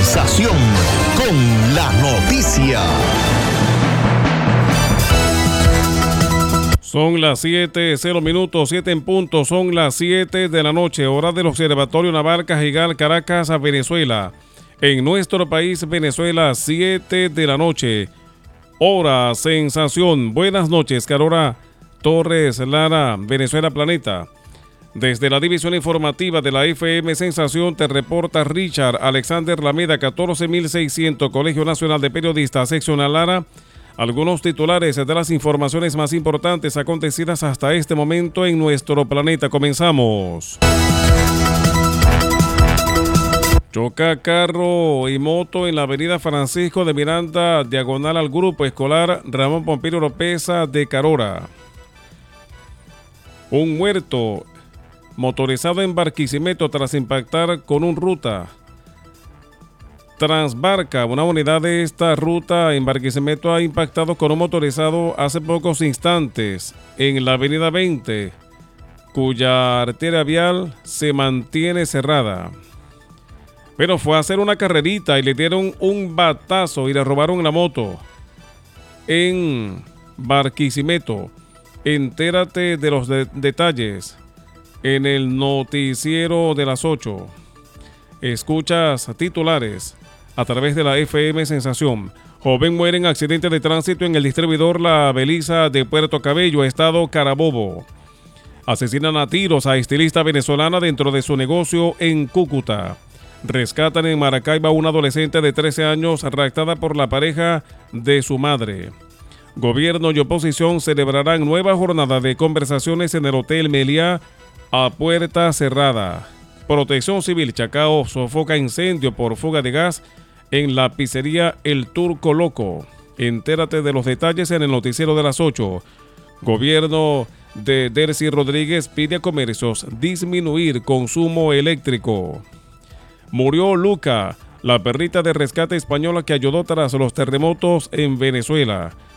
Sensación con la noticia. Son las 7:00, 7 en punto, son las 7 de la noche, hora del Observatorio Naval Cajigal, Caracas, Venezuela. En nuestro país, Venezuela, 7 de la noche, hora Sensación. Buenas noches, Carora Torres Lara, Venezuela Planeta. Desde la división informativa de la FM Sensación te reporta Richard Alexander Lameda, 14600, Colegio Nacional de Periodistas, seccional Lara. Algunos titulares de las informaciones más importantes acontecidas hasta este momento en nuestro planeta. Comenzamos. Choca carro y moto en la avenida Francisco de Miranda, diagonal al Grupo Escolar Ramón Pompilio Oropeza de Carora. Un muerto motorizado en Barquisimeto tras impactar con un ruta. Transbarca, una unidad de esta ruta en Barquisimeto, ha impactado con un motorizado hace pocos instantes en la avenida 20, cuya arteria vial se mantiene cerrada. Pero fue a hacer una carrerita y le dieron un batazo y le robaron la moto en Barquisimeto. Entérate de los detalles en el noticiero de las 8. Escuchas titulares a través de la FM Sensación. Joven muere en accidente de tránsito en el distribuidor La Beliza de Puerto Cabello, estado Carabobo. Asesinan a tiros a estilista venezolana dentro de su negocio en Cúcuta. Rescatan en Maracaibo a una adolescente de 13 años raptada por la pareja de su madre. Gobierno y oposición celebrarán nueva jornada de conversaciones en el Hotel Meliá a puerta cerrada. Protección Civil Chacao sofoca incendio por fuga de gas en la pizzería El Turco Loco. Entérate de los detalles en el noticiero de las 8. Gobierno de Delcy Rodríguez pide a comercios disminuir consumo eléctrico. Murió Luca, la perrita de rescate española que ayudó tras los terremotos en Venezuela.